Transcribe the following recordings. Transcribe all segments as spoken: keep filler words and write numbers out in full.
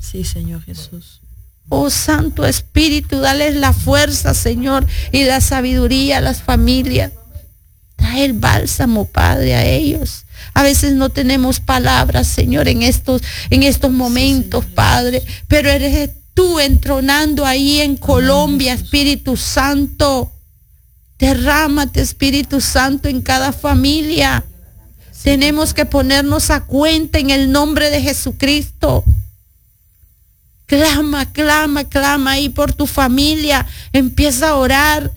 Sí, Señor Jesús. Oh Santo Espíritu, dales la fuerza, Señor, y la sabiduría a las familias. Trae el bálsamo, Padre, a ellos. A veces no tenemos palabras, Señor, en estos, en estos momentos, sí, Padre, pero eres tú entronando ahí en Colombia, Espíritu Santo. Derrámate, Espíritu Santo, en cada familia. Sí. Tenemos que ponernos a cuenta en el nombre de Jesucristo. Clama, clama, clama ahí por tu familia. Empieza a orar.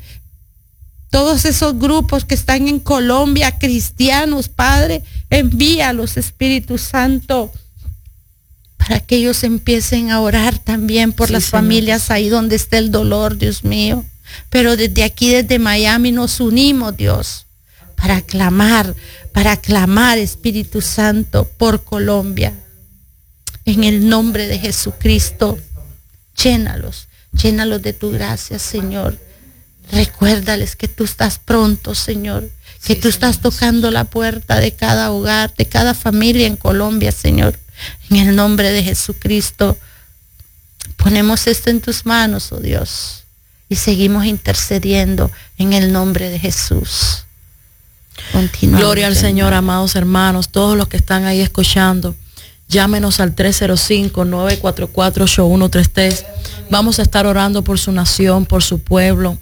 Todos esos grupos que están en Colombia, cristianos, Padre, envíalos, Espíritu Santo, para que ellos empiecen a orar también por sí, las Señor. Familias ahí donde está el dolor, Dios mío. Pero desde aquí, desde Miami, nos unimos, Dios, para clamar, para clamar, Espíritu Santo, por Colombia. En el nombre de Jesucristo, llénalos, llénalos de tu gracia, Señor. Recuérdales que tú estás pronto, Señor, que sí, tú estás Señor. Tocando la puerta de cada hogar, de cada familia en Colombia, Señor. En el nombre de Jesucristo, ponemos esto en tus manos, oh Dios, y seguimos intercediendo en el nombre de Jesús. Continuamos. Gloria al Señor, amados hermanos, todos los que están ahí escuchando. Llámenos al tres cero cinco, nueve cuatro cuatro, ocho uno tres tres. Vamos a estar orando por su nación, por su pueblo.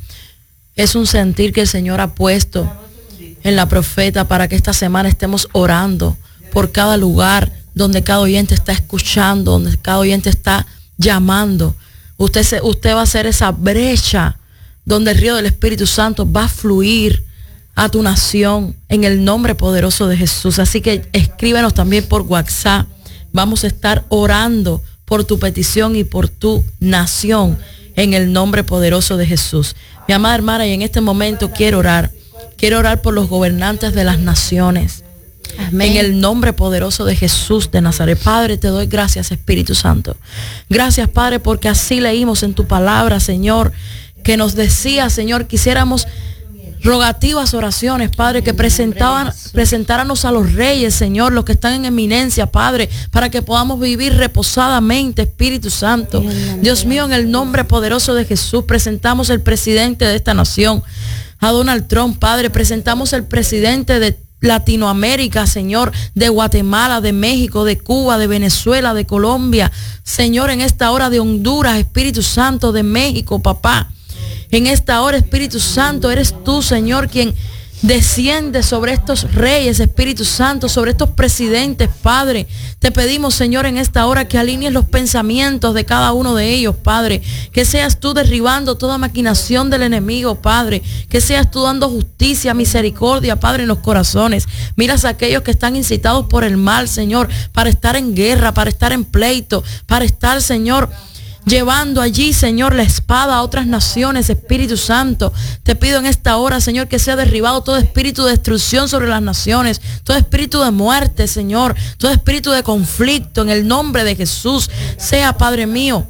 Es un sentir que el Señor ha puesto en la profeta para que esta semana estemos orando por cada lugar donde cada oyente está escuchando, donde cada oyente está llamando. Usted, se, usted va a hacer esa brecha donde el río del Espíritu Santo va a fluir a tu nación en el nombre poderoso de Jesús. Así que escríbenos también por WhatsApp. Vamos a estar orando por tu petición y por tu nación en el nombre poderoso de Jesús. Mi amada hermana, y en este momento quiero orar. Quiero orar por los gobernantes de las naciones. Amén. En el nombre poderoso de Jesús de Nazaret. Padre, te doy gracias, Espíritu Santo. Gracias, Padre, porque así leímos en tu palabra, Señor, que nos decía, Señor, quisiéramos rogativas oraciones, Padre, que presentaban, presentáramos a los reyes, Señor, los que están en eminencia, Padre, para que podamos vivir reposadamente, Espíritu Santo. Dios mío, en el nombre poderoso de Jesús, presentamos el presidente de esta nación, a Donald Trump, Padre, presentamos el presidente de Latinoamérica, Señor, de Guatemala, de México, de Cuba, de Venezuela, de Colombia, Señor, en esta hora de Honduras, Espíritu Santo, de México, papá. En esta hora, Espíritu Santo, eres tú, Señor, quien desciende sobre estos reyes, Espíritu Santo, sobre estos presidentes, Padre. Te pedimos, Señor, en esta hora que alinees los pensamientos de cada uno de ellos, Padre. Que seas tú derribando toda maquinación del enemigo, Padre. Que seas tú dando justicia, misericordia, Padre, en los corazones. Miras a aquellos que están incitados por el mal, Señor, para estar en guerra, para estar en pleito, para estar, Señor, llevando allí, Señor, la espada a otras naciones, Espíritu Santo. Te pido en esta hora, Señor, que sea derribado todo espíritu de destrucción sobre las naciones, todo espíritu de muerte, Señor, todo espíritu de conflicto, en el nombre de Jesús. Sea, Padre mío,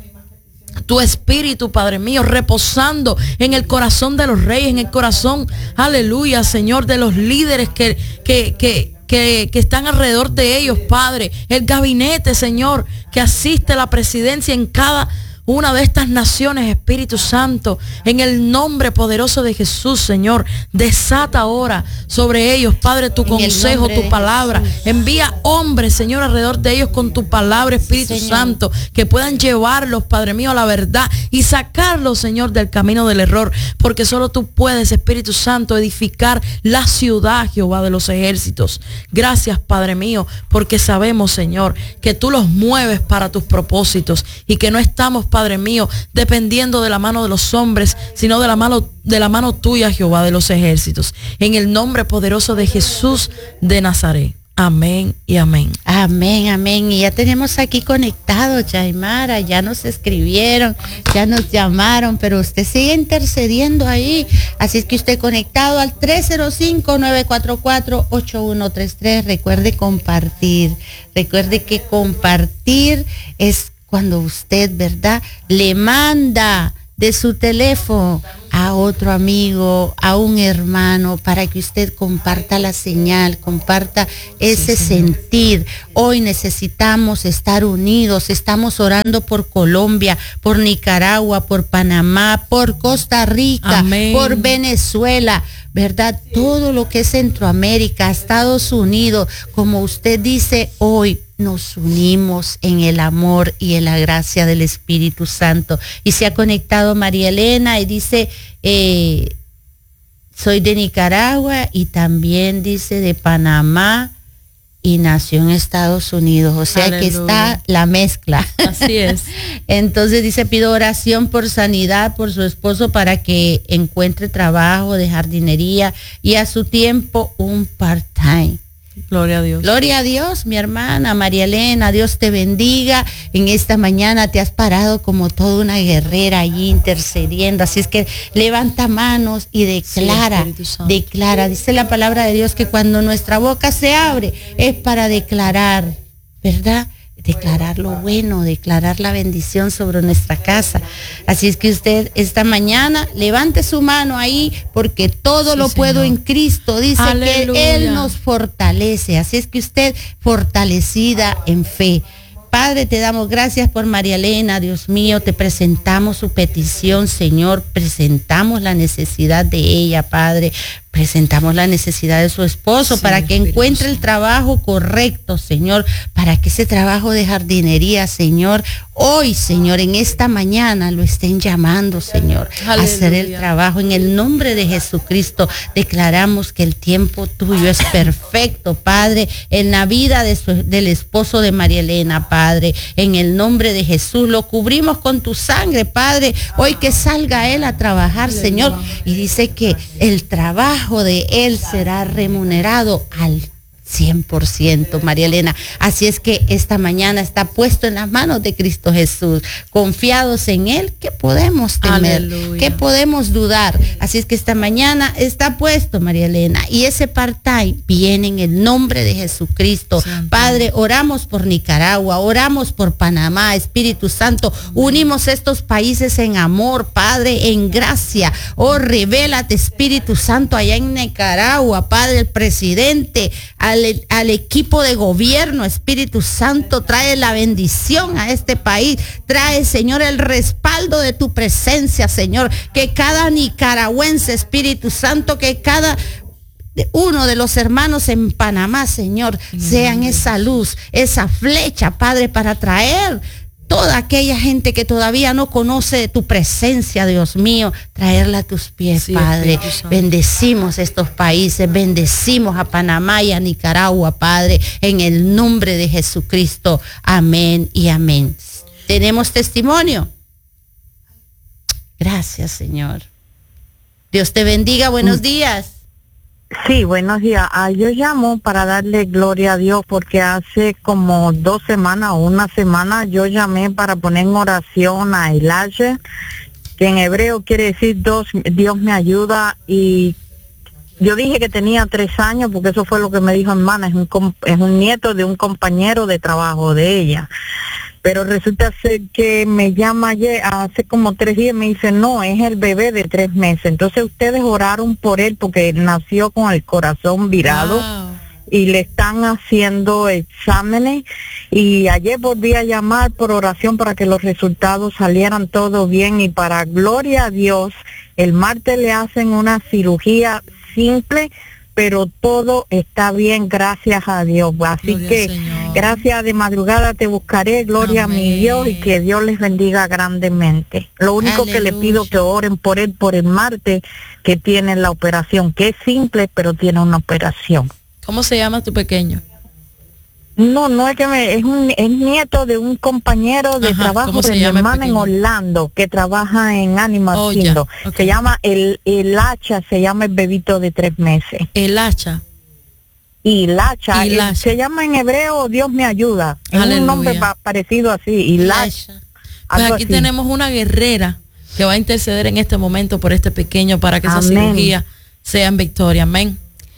tu espíritu, Padre mío, reposando en el corazón de los reyes, en el corazón, aleluya, Señor, de los líderes que, que, que Que, que están alrededor de ellos, Padre, el gabinete, Señor, que asiste a la presidencia en cada una de estas naciones, Espíritu Santo, en el nombre poderoso de Jesús, Señor, desata ahora sobre ellos, Padre, tu consejo, tu palabra. Jesús. Envía hombres, Señor, alrededor de ellos con tu palabra, Espíritu Señor. Santo, que puedan llevarlos, Padre mío, a la verdad y sacarlos, Señor, del camino del error, porque solo tú puedes, Espíritu Santo, edificar la ciudad, Jehová de los ejércitos. Gracias, Padre mío, porque sabemos, Señor, que tú los mueves para tus propósitos y que no estamos, Padre mío, dependiendo de la mano de los hombres, sino de la mano, de la mano tuya, Jehová de los ejércitos. En el nombre poderoso de Jesús de Nazaret. Amén y amén. Amén, amén. Y ya tenemos aquí conectados, Yaimara, ya nos escribieron, ya nos llamaron, pero usted sigue intercediendo ahí. Así es que usted conectado al tres cero cinco, nueve cuatro cuatro, ocho uno tres tres. Recuerde compartir. Recuerde que compartir es cuando usted, ¿verdad?, le manda, de su teléfono a otro amigo, a un hermano, para que usted comparta la señal, comparta ese sí, sentir. Hoy necesitamos estar unidos, estamos orando por Colombia, por Nicaragua, por Panamá, por Costa Rica, amén, por Venezuela, ¿verdad? Todo lo que es Centroamérica, Estados Unidos, como usted dice hoy, nos unimos en el amor y en la gracia del Espíritu Santo. Y se ha conectado María Elena y dice, eh, soy de Nicaragua y también dice de Panamá y nació en Estados Unidos. O sea, aleluya, que está la mezcla. Así es. Entonces dice, pido oración por sanidad por su esposo para que encuentre trabajo de jardinería y a su tiempo un part-time. Gloria a Dios. Gloria a Dios, mi hermana María Elena, Dios te bendiga. En esta mañana te has parado como toda una guerrera allí intercediendo. Así es que levanta manos y declara, sí, declara. Dice la palabra de Dios que cuando nuestra boca se abre es para declarar, ¿verdad? Declarar lo bueno, declarar la bendición sobre nuestra casa. Así es que usted esta mañana levante su mano ahí, porque todo sí, lo puedo Señor. En Cristo. Dice aleluya, que Él nos fortalece. Así es que usted fortalecida en fe. Padre, te damos gracias por María Elena, Dios mío, te presentamos su petición, Señor, presentamos la necesidad de ella, Padre, presentamos la necesidad de su esposo, sí, para que encuentre el trabajo correcto, Señor, para que ese trabajo de jardinería, Señor, hoy, Señor, en esta mañana lo estén llamando, Señor, aleluya, a hacer el trabajo. En el nombre de Jesucristo declaramos que el tiempo tuyo es perfecto, Padre, en la vida de su, del esposo de María Elena, Padre, en el nombre de Jesús, lo cubrimos con tu sangre, Padre, hoy que salga él a trabajar, aleluya, Señor, y dice que el trabajo de él será remunerado al cien por ciento, María Elena. Así es que esta mañana está puesto en las manos de Cristo Jesús. Confiados en Él, ¿qué podemos temer? Aleluya. ¿Qué podemos dudar? Así es que esta mañana está puesto, María Elena. Y ese part-time viene en el nombre de Jesucristo. Santo. Padre, oramos por Nicaragua, oramos por Panamá, Espíritu Santo. Unimos estos países en amor, Padre, en gracia. Oh, revélate, Espíritu Santo, allá en Nicaragua, Padre, el presidente, al al equipo de gobierno, Espíritu Santo, trae la bendición a este país, trae, Señor, el respaldo de tu presencia, Señor, que cada nicaragüense, Espíritu Santo, que cada uno de los hermanos en Panamá, Señor, sean esa luz, esa flecha, Padre, para traer toda aquella gente que todavía no conoce de tu presencia, Dios mío, traerla a tus pies, sí, Padre. Bendecimos estos países, bendecimos a Panamá y a Nicaragua, Padre, en el nombre de Jesucristo. Amén y amén. ¿Tenemos testimonio? Gracias, Señor. Dios te bendiga, buenos días. Sí, buenos días. Ah, yo llamo para darle gloria a Dios porque hace como dos semanas o una semana yo llamé para poner en oración a Elijah, que en hebreo quiere decir Dios, Dios me ayuda, y yo dije que tenía tres años porque eso fue lo que me dijo hermana, es un, es un nieto de un compañero de trabajo de ella. Pero resulta ser que me llama ayer, hace como tres días, me dice, no, es el bebé de tres meses. Entonces ustedes oraron por él porque él nació con el corazón virado. Wow. Y le están haciendo exámenes. Y ayer volví a llamar por oración para que los resultados salieran todo bien. Y para gloria a Dios, el martes le hacen una cirugía simple, pero todo está bien, gracias a Dios. Así gloria que, Señor. Gracias de madrugada te buscaré, gloria amén. A mi Dios, y que Dios les bendiga grandemente. Lo único aleluya. Que le pido que oren por él, por el martes, que tiene la operación, que es simple, pero tiene una operación. ¿Cómo se llama tu pequeño? No, no es que me, es un es nieto de un compañero de Ajá, trabajo de mi hermana en Orlando, que trabaja en Animal oh, Kingdom. Okay. Se llama el, el hacha, se llama el bebito de tres meses. El hacha. Y el hacha, el, se llama en hebreo Dios me ayuda. Es aleluya. Un nombre pa, parecido así, y lacha. Pues aquí así. Tenemos una guerrera que va a interceder en este momento por este pequeño para que Amén. Esa cirugía sea en victoria. Amén.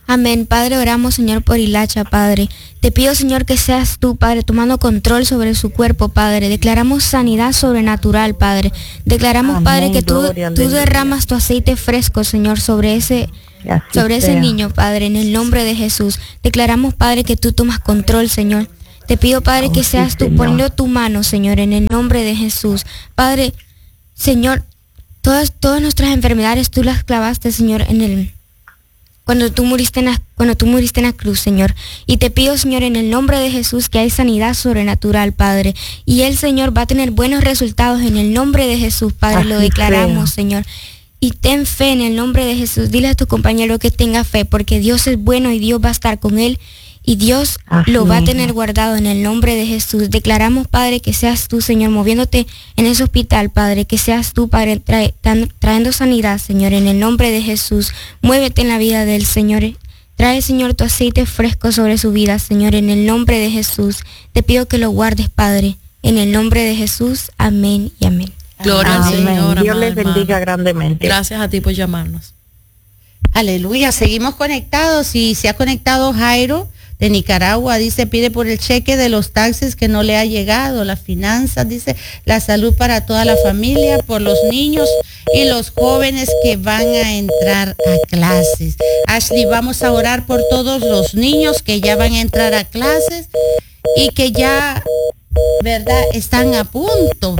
Amén. Padre, oramos, Señor, por Hilacha, Padre. Te pido, Señor, que seas tú, Padre, tomando control sobre su cuerpo, Padre. Declaramos sanidad sobrenatural, Padre. Declaramos, Amén, Padre, que tú, tú derramas tu aceite fresco, Señor, sobre ese, sobre ese niño, Padre, en el nombre de Jesús. Declaramos, Padre, que tú tomas control, Señor. Te pido, Padre, oh, que seas sí, tú poniendo tu mano, Señor, en el nombre de Jesús. Padre, Señor, todas, todas nuestras enfermedades tú las clavaste, Señor, en el... Cuando tú muriste en la, cuando tú muriste en la cruz, Señor. Y te pido, Señor, en el nombre de Jesús, que hay sanidad sobrenatural, Padre. Y el Señor va a tener buenos resultados en el nombre de Jesús, Padre. Así lo declaramos, sea. Señor. Y ten fe en el nombre de Jesús. Dile a tu compañero que tenga fe, porque Dios es bueno y Dios va a estar con él. Y Dios Así lo va a tener guardado en el nombre de Jesús. Declaramos, Padre, que seas tú, Señor, moviéndote en ese hospital, Padre. Que seas tú, Padre, trae, trayendo sanidad, Señor, en el nombre de Jesús. Muévete en la vida del Señor. Trae, Señor, tu aceite fresco sobre su vida, Señor, en el nombre de Jesús. Te pido que lo guardes, Padre, en el nombre de Jesús. Amén y amén. Gloria al Señor. Dios les bendiga hermano. Grandemente. Gracias a ti por llamarnos. Aleluya. Seguimos conectados y se ha conectado Jairo de Nicaragua. Dice, pide por el cheque de los taxes que no le ha llegado, las finanzas, dice, la salud para toda la familia, por los niños y los jóvenes que van a entrar a clases. Ashley, vamos a orar por todos los niños que ya van a entrar a clases y que ya, ¿verdad?, están a punto,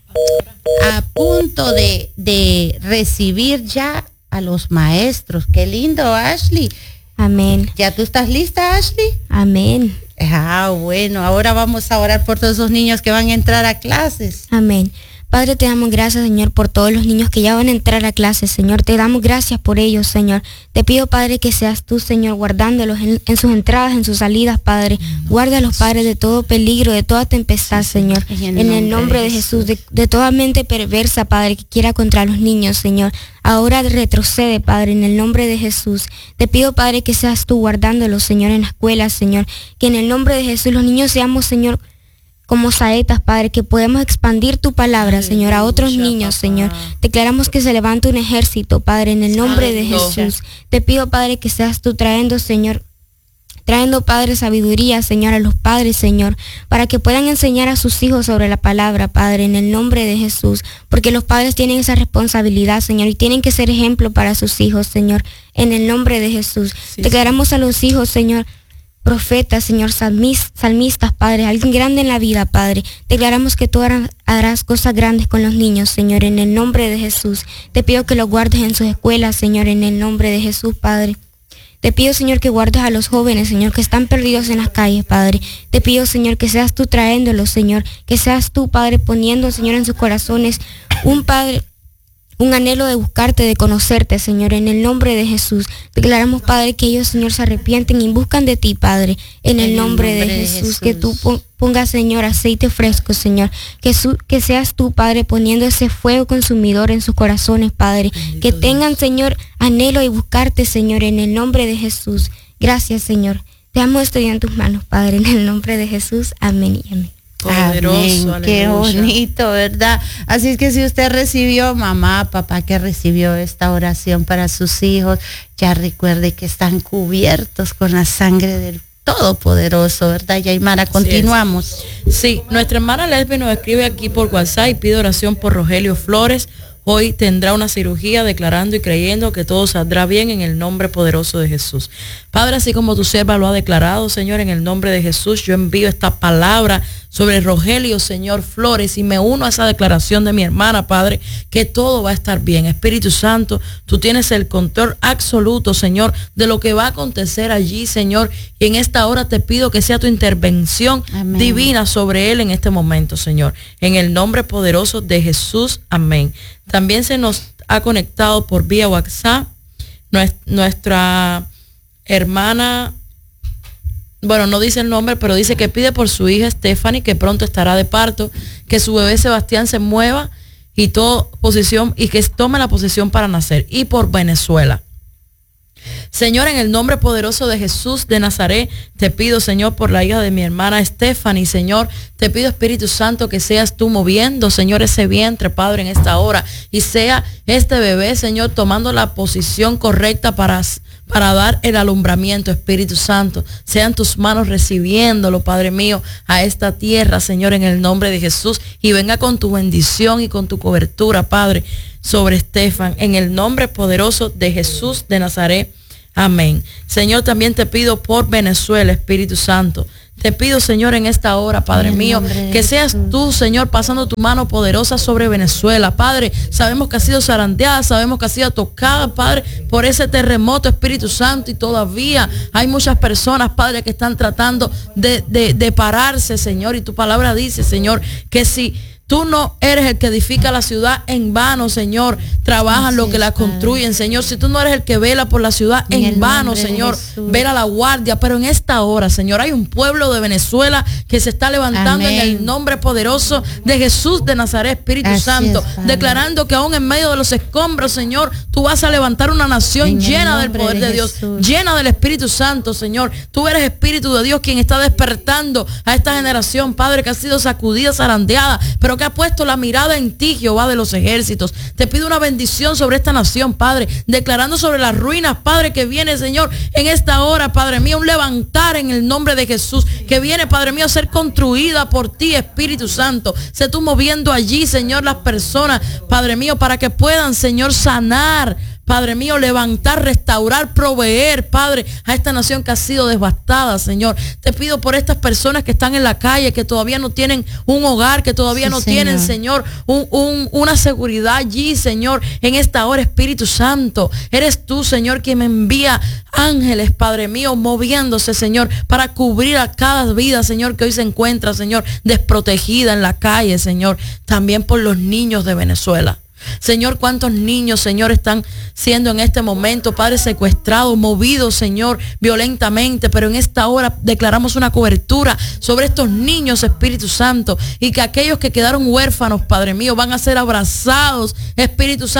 a punto de, de recibir ya a los maestros. Qué lindo, Ashley. Amén. ¿Ya tú estás lista, Ashley? Amén. Ah, bueno, ahora vamos a orar por todos esos niños que van a entrar a clases. Amén. Padre, te damos gracias, Señor, por todos los niños que ya van a entrar a clases, Señor. Te damos gracias por ellos, Señor. Te pido, Padre, que seas tú, Señor, guardándolos en, en sus entradas, en sus salidas, Padre. Guárdalos, Padre, de todo peligro, de toda tempestad, Señor. En el, en el nombre de Jesús, de, de toda mente perversa, Padre, que quiera contra los niños, Señor. Ahora retrocede, Padre, en el nombre de Jesús. Te pido, Padre, que seas tú guardándolos, Señor, en la escuela, Señor. Que en el nombre de Jesús los niños seamos, Señor, como saetas, Padre, que podemos expandir tu palabra, Señor, a otros niños, Señor. Declaramos que se levanta un ejército, Padre, en el nombre de Jesús. Te pido, Padre, que seas tú trayendo, Señor, trayendo, Padre, sabiduría, Señor, a los padres, Señor, para que puedan enseñar a sus hijos sobre la palabra, Padre, en el nombre de Jesús, porque los padres tienen esa responsabilidad, Señor, y tienen que ser ejemplo para sus hijos, Señor, en el nombre de Jesús. Sí, declaramos sí. a los hijos, Señor, profetas, Señor, salmis, salmistas, Padre, alguien grande en la vida, Padre. Declaramos que tú harás cosas grandes con los niños, Señor, en el nombre de Jesús. Te pido que los guardes en sus escuelas, Señor, en el nombre de Jesús, Padre. Te pido, Señor, que guardes a los jóvenes, Señor, que están perdidos en las calles, Padre. Te pido, Señor, que seas tú trayéndolos, Señor, que seas tú, Padre, poniendo, Señor, en sus corazones un Padre, un anhelo de buscarte, de conocerte, Señor, en el nombre de Jesús. Declaramos, Padre, que ellos, Señor, se arrepienten y buscan de ti, Padre, en el, en nombre, el nombre de, de Jesús. Jesús. Que tú pongas, Señor, aceite fresco, Señor. Que, su, que seas tú, Padre, poniendo ese fuego consumidor en sus corazones, Padre. Bendito que tengan, Dios. Señor, anhelo de buscarte, Señor, en el nombre de Jesús. Gracias, Señor. Te amo, estoy en tus manos, Padre, en el nombre de Jesús. Amén y amén. Poderoso, amén. Qué bonito, ¿verdad? Así es que si usted recibió, mamá, papá, que recibió esta oración para sus hijos, ya recuerde que están cubiertos con la sangre del Todopoderoso, ¿verdad? Y Aymara, continuamos. Sí, nuestra hermana Lesbi nos escribe aquí por WhatsApp y pide oración por Rogelio Flores. Hoy tendrá una cirugía, declarando y creyendo que todo saldrá bien en el nombre poderoso de Jesús. Padre, así como tu sierva lo ha declarado, Señor, en el nombre de Jesús, yo envío esta palabra sobre Rogelio, Señor, Flores, y me uno a esa declaración de mi hermana, Padre, que todo va a estar bien. Espíritu Santo, tú tienes el control absoluto, Señor, de lo que va a acontecer allí, Señor, y en esta hora te pido que sea tu intervención amén. Divina sobre él en este momento, Señor. En el nombre poderoso de Jesús, amén. También se nos ha conectado por vía WhatsApp nuestra hermana, bueno, no dice el nombre, pero dice que pide por su hija Stephanie, que pronto estará de parto, que su bebé Sebastián se mueva y toda posición, y que tome la posición para nacer, y por Venezuela. Señor, en el nombre poderoso de Jesús de Nazaret, te pido, Señor, por la hija de mi hermana Stephanie, Señor, te pido, Espíritu Santo, que seas tú moviendo, Señor, ese vientre, Padre, en esta hora, y sea este bebé, Señor, tomando la posición correcta para, para dar el alumbramiento, Espíritu Santo. Sean tus manos recibiéndolo, Padre mío, a esta tierra, Señor, en el nombre de Jesús. Y venga con tu bendición y con tu cobertura, Padre, sobre Estefan, en el nombre poderoso de Jesús de Nazaret. Amén. Señor, también te pido por Venezuela, Espíritu Santo. Te pido, Señor, en esta hora, Padre mío, que seas tú, Señor, pasando tu mano poderosa sobre Venezuela. Padre, sabemos que ha sido zarandeada, sabemos que ha sido tocada, Padre, por ese terremoto, Espíritu Santo, y todavía hay muchas personas, Padre, que están tratando de, de, de pararse, Señor. Y tu palabra dice, Señor, que si tú no eres el que edifica la ciudad, en vano, Señor, trabajan Así los que es, la Padre. construyen, Señor. Si tú no eres el que vela por la ciudad, En en el vano, nombre de Señor, Jesús. vela la guardia. Pero en esta hora, Señor, hay un pueblo de Venezuela que se está levantando Amén. en el nombre poderoso de Jesús de Nazaret, Espíritu Así Santo, es, Padre. declarando que aún en medio de los escombros, Señor, tú vas a levantar una nación En el llena del nombre poder de de Dios, Jesús. llena del Espíritu Santo, Señor. Tú eres Espíritu de Dios quien está despertando a esta generación, Padre, que ha sido sacudida, zarandeada, pero que ha puesto la mirada en ti, Jehová de los ejércitos. Te pido una bendición sobre esta nación, Padre, declarando sobre las ruinas, Padre, que viene, Señor, en esta hora, Padre mío, un levantar en el nombre de Jesús, que viene, Padre mío, a ser construida por ti, Espíritu Santo. Sé tú moviendo allí, Señor, las personas, Padre mío, para que puedan, Señor, sanar, Padre mío, levantar, restaurar, proveer, Padre, a esta nación que ha sido devastada, Señor. Te pido por estas personas que están en la calle, que todavía no tienen un hogar, que todavía Sí, no Señor. tienen, Señor, un, un, una seguridad allí, Señor, en esta hora, Espíritu Santo. Eres tú, Señor, quien me envía ángeles, Padre mío, moviéndose, Señor, para cubrir a cada vida, Señor, que hoy se encuentra, Señor, desprotegida en la calle, Señor. También por los niños de Venezuela. Señor, cuántos niños, Señor, están siendo en este momento, Padre, secuestrados, movidos, Señor, violentamente, pero en esta hora declaramos una cobertura sobre estos niños, Espíritu Santo, y que aquellos que quedaron huérfanos, Padre mío, van a ser abrazados, Espíritu Santo.